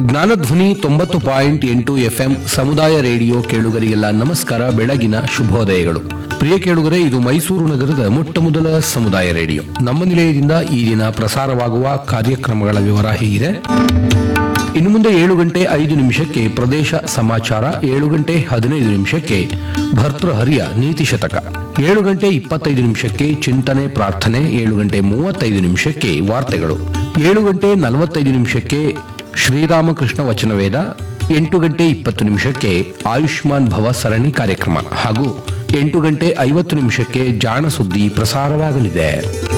Jnanadhwani 90.8 FM ಸಮುದಾಯ radio ಕೇಳುಗರಿಗೆಲ್ಲ ನಮಸ್ಕಾರ. ಬೆಳಗಿನ ಶುಭೋದಯಗಳು. ಪ್ರಿಯ ಕೇಳುಗರೆ, ಇದು ಮೈಸೂರು ನಗರದ ಮೊಟ್ಟ ಮೊದಲ ಸಮುದಾಯ ರೇಡಿಯೋ. ನಮ್ಮ ನಿಲಯದಿಂದ ಈ ದಿನ ಪ್ರಸಾರವಾಗುವ ಕಾರ್ಯಕ್ರಮಗಳ ವಿವರ ಹೀಗಿದೆ. ಇನ್ನು ಮುಂದೆ 7:05 ಪ್ರದೇಶ ಸಮಾಚಾರ, 7:15 ಭರ್ತೃಹರಿಯ ನೀತಿ ಶತಕ, 7:25 ಚಿಂತನೆ ಪ್ರಾರ್ಥನೆ, 7:35 ವಾರ್ತೆಗಳು, 7:45 ಶ್ರೀರಾಮಕೃಷ್ಣ ವಚನವೇದ, 8:20 ಆಯುಷ್ಮಾನ್ ಭವ ಸರಣಿ ಕಾರ್ಯಕ್ರಮ ಹಾಗೂ 8:50 ಜಾಣ ಸುದ್ದಿ ಪ್ರಸಾರವಾಗಲಿದೆ.